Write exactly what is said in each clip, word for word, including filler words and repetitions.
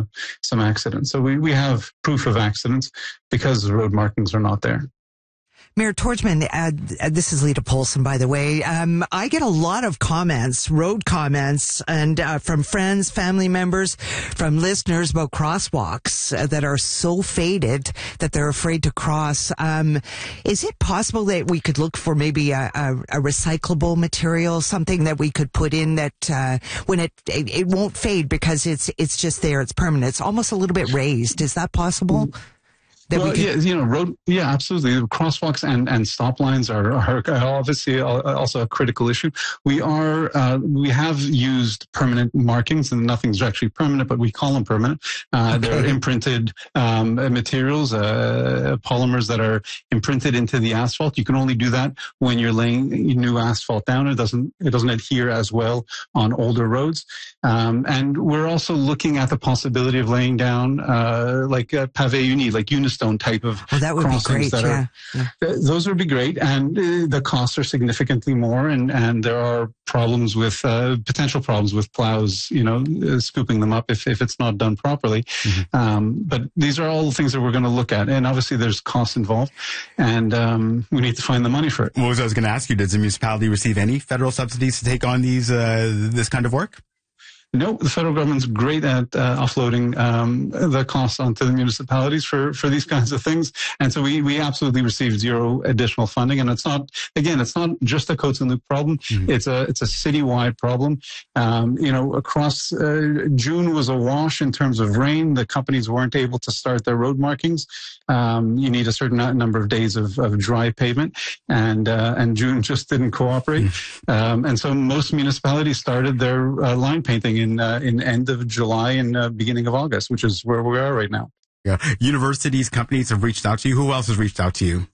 some accidents. So we, we have proof of accidents because the road markings are not there. Mayor Torchman, uh, this is Lita Polson, by the way. Um, I get a lot of comments, road comments, and uh, from friends, family members, from listeners about crosswalks uh, that are so faded that they're afraid to cross. Um, is it possible that we could look for maybe a, a, a recyclable material, something that we could put in that uh, when it, it it won't fade because it's it's just there, it's permanent. It's almost a little bit raised. Is that possible? Mm-hmm. That well, we could... yeah, you know, road, yeah, absolutely. Crosswalks and, and stop lines are, are obviously also a critical issue. We are, uh, we have used permanent markings, and nothing's actually permanent, but we call them permanent. Uh, okay. They're imprinted, um, materials, uh, polymers that are imprinted into the asphalt. You can only do that when you're laying new asphalt down. It doesn't, it doesn't adhere as well on older roads. Um, and we're also looking at the possibility of laying down, uh, like uh, pavé uni, like unis stone type of oh, that would be great. That yeah. Are, yeah. th- those would be great, and uh, the costs are significantly more, and, and there are problems with uh, potential problems with plows, you know, uh, scooping them up if, if it's not done properly. Mm-hmm. Um, but these are all the things that we're going to look at, and obviously there's costs involved, and um, we need to find the money for it. Well, I was going to ask you, does the municipality receive any federal subsidies to take on these uh, this kind of work? No, the federal government's great at uh, offloading um, the costs onto the municipalities for, for these kinds of things. And so we, we absolutely received zero additional funding. And it's not, again, it's not just a Coates and Luke problem. Mm-hmm. It's a, it's a citywide problem. Um, you know, across, uh, June was a wash in terms of rain. The companies weren't able to start their road markings. Um, you need a certain number of days of, of dry pavement, and, uh, and June just didn't cooperate. Mm-hmm. Um, and so most municipalities started their uh, line painting in, uh, in end of July and uh, beginning of August, which is where we are right now. Yeah. Universities, companies have reached out to you. Who else has reached out to you?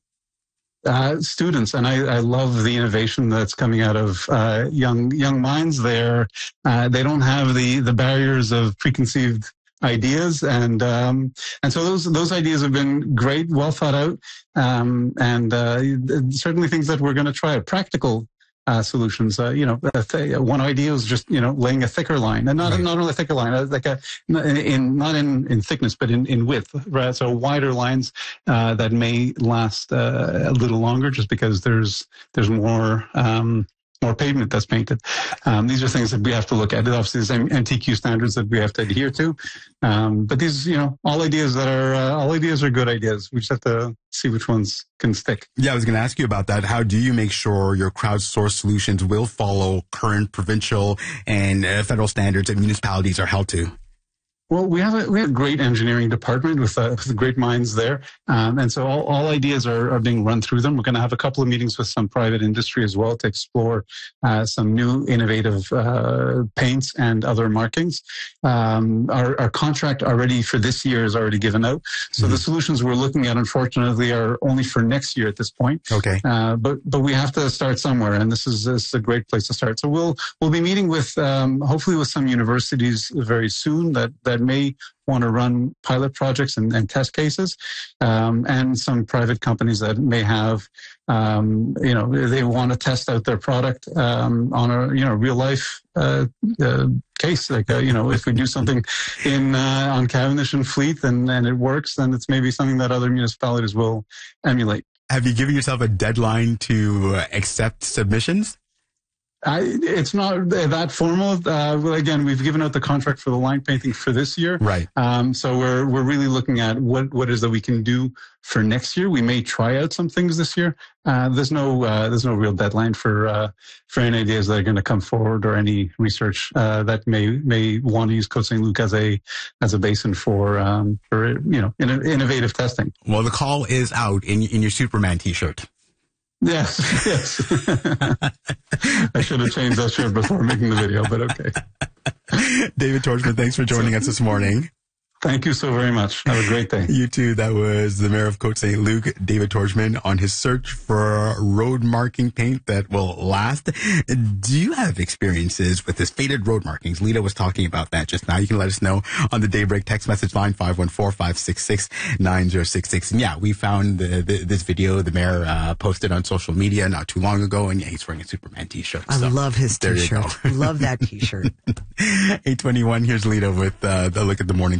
Uh, students, and I, I love the innovation that's coming out of uh, young young minds. There, uh, they don't have the the barriers of preconceived ideas, and um, and so those those ideas have been great, well thought out, um, and uh, certainly things that we're going to try. Practical uh, solutions. Uh, you know, th- one idea is just you know laying a thicker line, and not right. not only a thicker line, like a in not in, in thickness, but in, in width. Right? So wider lines uh, that may last uh, a little longer, just because there's there's more. Um, more pavement that's painted. Um, these are things that we have to look at. Obviously, there's M T Q standards that we have to adhere to. Um, but these, you know, all ideas that are, uh, all ideas are good ideas. We just have to see which ones can stick. Yeah, I was going to ask you about that. How do you make sure your crowdsourced solutions will follow current provincial and uh, federal standards that municipalities are held to? Well, we have a we have a great engineering department with, uh, with great minds there, um, and so all, all ideas are, are being run through them. We're going to have a couple of meetings with some private industry as well to explore uh, some new innovative uh, paints and other markings. Um, our, our contract already for this year is already given out, so mm-hmm. the solutions we're looking at, unfortunately, are only for next year at this point. Okay, uh, but but we have to start somewhere, and this is, this is a great place to start. So we'll we'll be meeting with um, hopefully with some universities very soon that that. may want to run pilot projects and, and test cases, um, and some private companies that may have, um, you know, they want to test out their product um, on a, you know, real life uh, uh, case. Like, uh, you know, if we do something in uh, on Cavendish and Fleet and, and it works, then it's maybe something that other municipalities will emulate. Have you given yourself a deadline to uh, accept submissions? I, it's not that formal. Uh, well, again, we've given out the contract for the line painting for this year. Right. Um, so we're, we're really looking at what, what it is that we can do for next year. We may try out some things this year. Uh, there's no, uh, there's no real deadline for, uh, for any ideas that are going to come forward or any research, uh, that may, may want to use Cote Saint Luc as a, as a basin for, um, for, you know, innovative testing. Well, the call is out in, in your Superman t-shirt. Yes, yes. I should have changed that shirt before making the video, but okay. David Torchman, thanks for joining us this morning. Thank you so very much. Have a great day. You too. That was the mayor of Cote Saint Luc, David Torchman, on his search for road marking paint that will last. Do you have experiences with this faded road markings? Lita was talking about that just now. You can let us know on the Daybreak text message line, five one four, five six six, nine zero six six. And yeah, we found the, the, this video the mayor uh, posted on social media not too long ago. And yeah, he's wearing a Superman t-shirt. I so love his t-shirt. Love that t-shirt. eight twenty-one, here's Lita with uh, the look at the morning.